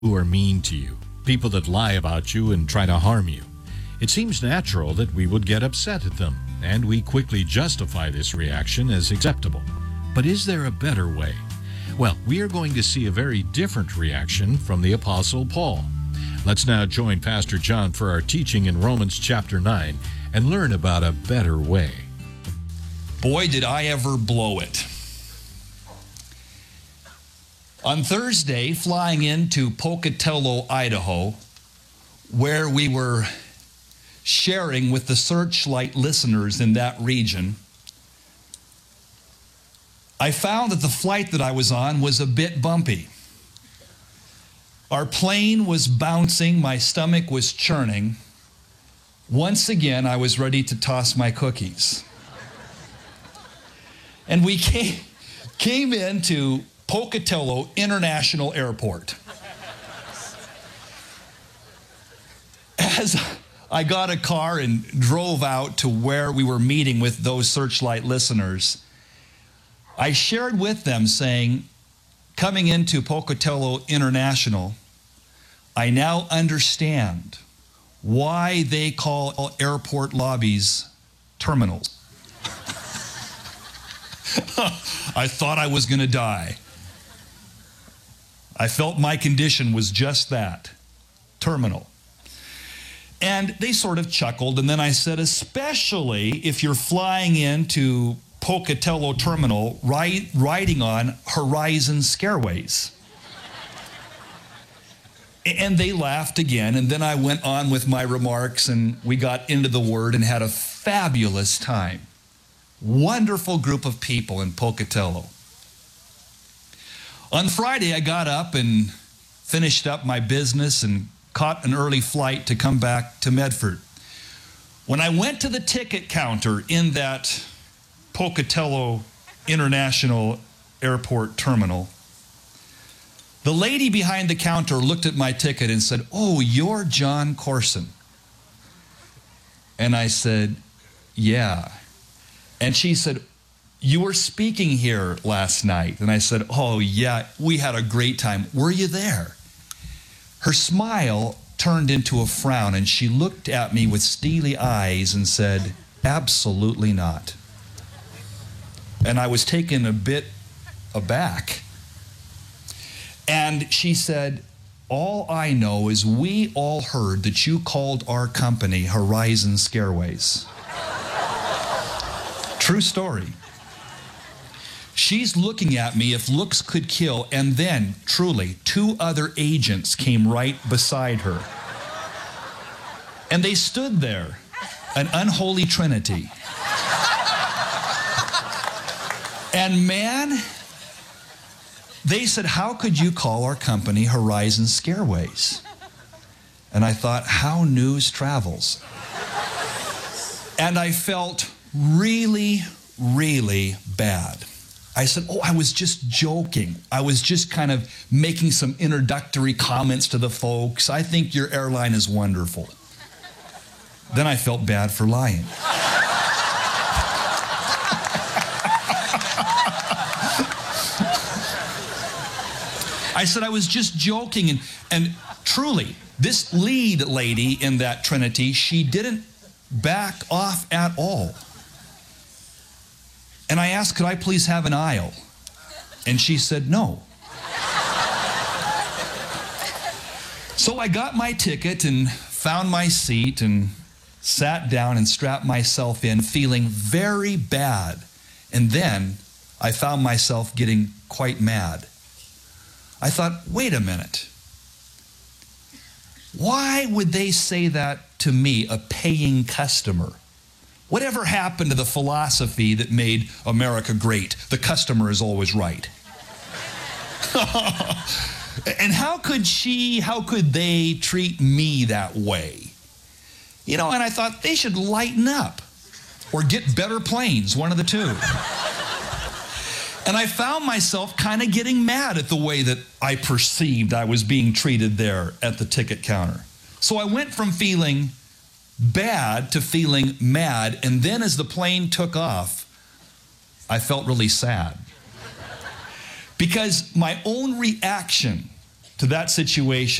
who are mean to you, people that lie about you and try to harm you. It seems natural that we would get upset at them, and we quickly justify this reaction as acceptable. But is there a better way? Well, we are going to see a very different reaction from the Apostle Paul. Let's now join Pastor John for our teaching in Romans chapter 9 and learn about a better way. Boy, did I ever blow it. On Thursday, flying into Pocatello, Idaho, where we were sharing with the Searchlight listeners in that region, I found that the flight that I was on was a bit bumpy. Our plane was bouncing, my stomach was churning. Once again, I was ready to toss my cookies. And we came into Pocatello International Airport. As I got a car and drove out to where we were meeting with those Searchlight listeners, I shared with them saying, coming into Pocatello International, I now understand why they call airport lobbies terminals. I thought I was going to die. I felt my condition was just that, terminal. And they sort of chuckled, and then I said, especially if you're flying into Pocatello Terminal riding on Horizon Scareways. And they laughed again, and then I went on with my remarks, and we got into the Word and had a fabulous time. Wonderful group of people in Pocatello. On Friday, I got up and finished up my business and caught an early flight to come back to Medford. When I went to the ticket counter in that Pocatello International Airport terminal, the lady behind the counter looked at my ticket and said, "Oh, you're John Corson." And I said, "Yeah." And she said, "You were speaking here last night." And I said, "Oh, yeah, we had a great time. Were you there?" Her smile turned into a frown, and she looked at me with steely eyes and said, "Absolutely not." And I was taken a bit aback. And she said, "All I know is we all heard that you called our company Horizon Scareways." True story. She's looking at me if looks could kill, and then, truly, two other agents came right beside her. And they stood there, an unholy trinity. And man, they said, "How could you call our company Horizon Scareways?" And I thought, how news travels. And I felt really, really bad. I said, "Oh, I was just joking. I was just kind of making some introductory comments to the folks. I think your airline is wonderful." Then I felt bad for lying. I said I was just joking, and truly, this lead lady in that trinity, she didn't back off at all. And I asked, "Could I please have an aisle?" And she said, "No." So I got my ticket and found my seat and sat down and strapped myself in, feeling very bad. And then I found myself getting quite mad. I thought, wait a minute. Why would they say that to me, a paying customer? Whatever happened to the philosophy that made America great? The customer is always right. And how could they treat me that way? You know, and I thought they should lighten up or get better planes, one of the two. And I found myself kind of getting mad at the way that I perceived I was being treated there at the ticket counter. So I went from feeling bad to feeling mad, and then as the plane took off, I felt really sad. Because my own reaction to that situation.